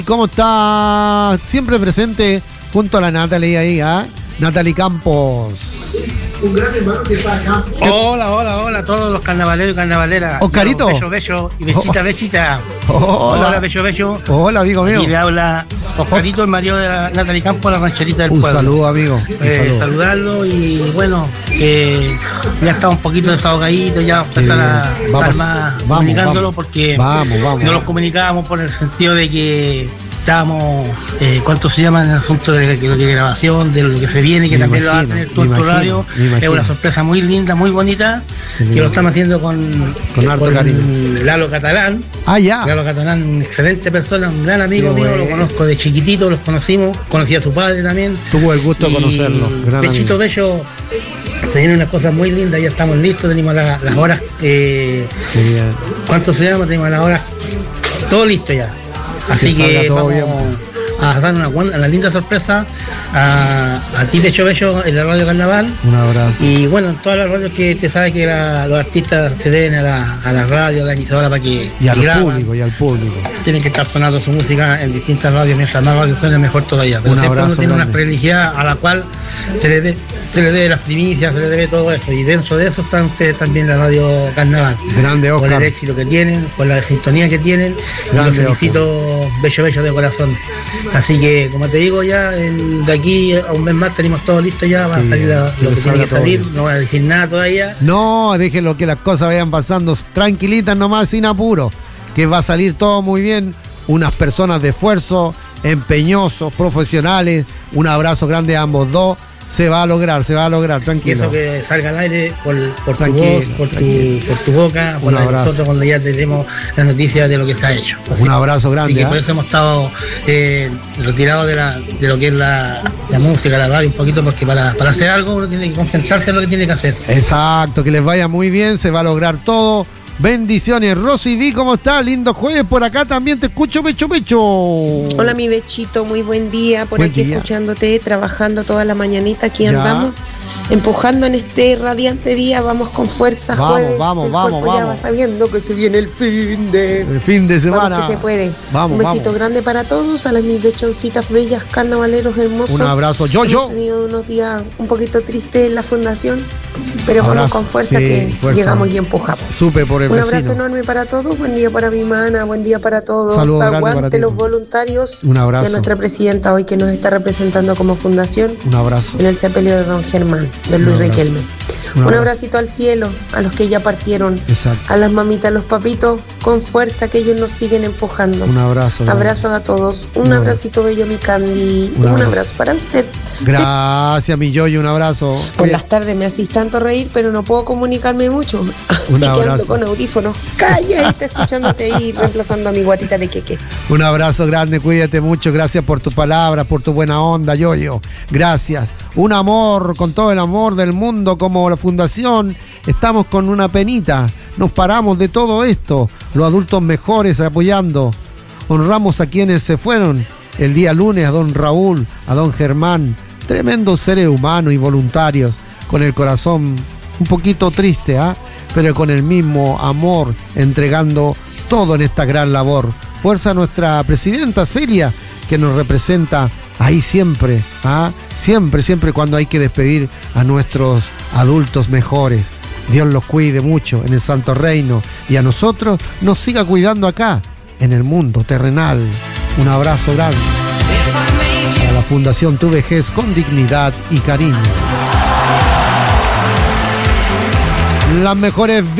¿Cómo está? Siempre presente junto a la Natalie ahí, ¿ah? Natalie Campos. Un gran hermano que está acá. Hola a todos los carnavaleros y carnavaleras. Oscarito. Bello y bechita. Hola, Bello. Hola, amigo mío. Y le habla Oscarito, el marido de la Natalie Campos, la rancherita del pueblo. Un saludo, amigo. Saludarlo y bueno, ya está un poquito desahogadito, ya empezar a estar más comunicándolo porque no los comunicábamos por el sentido de que estábamos, ¿cuánto se llama en el asunto de grabación, de lo que se viene, que también lo va a tener todo tu radio? Es una sorpresa muy linda, muy bonita, que lo estamos haciendo con harto cariño. Lalo Catalán. Lalo Catalán, una excelente persona, un gran amigo mío, lo conozco de chiquitito, los conocimos, conocí a su padre también. Tuvo el gusto de conocerlo. Gran Bechito amigo. Bello, tiene unas cosas muy lindas, ya estamos listos, tenemos las horas, ¿cuánto se llama? Tenemos las horas, todo listo ya. Así que vamos a dar una linda sorpresa a ti, Becho Bello, en la Radio Carnaval. Un abrazo. Y bueno, en todas las radios que te sabes que los artistas se deben a la radio, a la emisora para que Y al público. Tienen que estar sonando su música en distintas radios, mientras más radios suene mejor todavía. Pero siempre uno tiene una prioridad a la cual se le debe las primicias, se le debe todo eso. Y dentro de eso están ustedes también la Radio Carnaval. Grande, Oscar. Por el éxito que tienen, por la sintonía que tienen. Grande, y los felicito, Bello de corazón. Así que, como te digo, ya de aquí a un mes más tenemos todo listo ya. Va a salir lo que tiene que salir. No voy a decir nada todavía. No, déjenlo que las cosas vayan pasando tranquilitas nomás, sin apuro. Que va a salir todo muy bien. Unas personas de esfuerzo, empeñosos, profesionales. Un abrazo grande a ambos dos. Se va a lograr, tranquilo. Y eso que salga al aire por tu voz, por tu boca, por la de nosotros cuando ya tenemos la noticia de lo que se ha hecho. Un abrazo grande. Así que por eso hemos estado retirados de lo que es la música, la radio un poquito, porque para hacer algo uno tiene que concentrarse en lo que tiene que hacer. Exacto, que les vaya muy bien, se va a lograr todo. Bendiciones. Rosy D, ¿cómo estás? Lindo jueves por acá, también te escucho, Becho. Hola, mi Bechito, muy buen día. Por aquí escuchándote, trabajando toda la mañanita, aquí andamos, empujando en este radiante día, vamos con fuerza. Vamos. Ya va sabiendo que se viene el fin de semana. Vamos que se puede. Un besito grande para todos, a las mis bechoncitas bellas, carnavaleros hermosos. Un abrazo, yo. Hemos tenido unos días un poquito tristes en la fundación, pero vamos con fuerza, llegamos y empujamos. Supe por el un vecino. Abrazo enorme para todos, buen día para mi mana, buen día para todos. Saludos Aguante los voluntarios. Un abrazo. De nuestra presidenta hoy que nos está representando como fundación. Un abrazo. En el sepelio de don Germán, de Luis Riquelme. Un abracito al cielo, a los que ya partieron. Exacto. A las mamitas, los papitos, con fuerza, que ellos nos siguen empujando. Un abrazo. Abrazos a todos. Un abracito bello, mi Candy. Un abrazo para usted. Gracias, mi Yoyo, un abrazo. Por las tardes me hacís tanto reír, pero no puedo comunicarme mucho. Así que ando con audífonos. Calla, está escuchándote ahí, reemplazando a mi guatita de queque. Un abrazo grande, cuídate mucho. Gracias por tu palabra, por tu buena onda, Yoyo. Gracias. Un amor, con todo el amor del mundo, como la fundación. Estamos con una penita. Nos paramos de todo esto. Los adultos mejores apoyando. Honramos a quienes se fueron el día lunes, a don Raúl, a don Germán. Tremendos seres humanos y voluntarios, con el corazón un poquito triste, pero con el mismo amor, entregando todo en esta gran labor. Fuerza a nuestra presidenta Celia, que nos representa ahí siempre, siempre cuando hay que despedir a nuestros adultos mejores. Dios los cuide mucho en el Santo Reino y a nosotros nos siga cuidando acá, en el mundo terrenal. Un abrazo grande a la Fundación Tu Vejez con dignidad y cariño. Las mejores